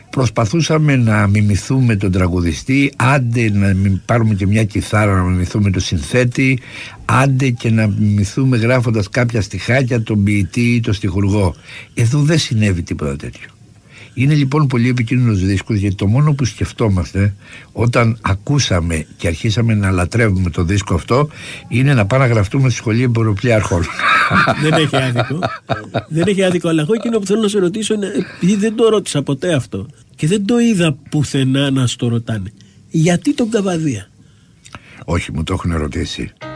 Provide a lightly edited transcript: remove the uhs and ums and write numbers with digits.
Προσπαθούσαμε να μιμηθούμε τον τραγουδιστή, άντε να πάρουμε και μια κιθάρα να μιμηθούμε τον συνθέτη, άντε και να μιμηθούμε γράφοντας κάποια στιχάκια τον ποιητή ή τον στιχουργό. Εδώ δεν συνέβη τίποτα τέτοιο. Είναι λοιπόν πολύ επικίνδυνος δίσκος, γιατί το μόνο που σκεφτόμαστε όταν ακούσαμε και αρχίσαμε να λατρεύουμε το δίσκο αυτό είναι να πάμε να γραφτούμε στη σχολή εμποροπλιάρχων. Δεν έχει άδικο. Δεν έχει άδικο, αλλά εγώ εκείνο που θέλω να σε ρωτήσω είναι, επειδή δεν το ρώτησα ποτέ αυτό και δεν το είδα πουθενά να στο ρωτάνε, γιατί τον Καβαδία? Όχι, μου το έχουν ρωτήσει.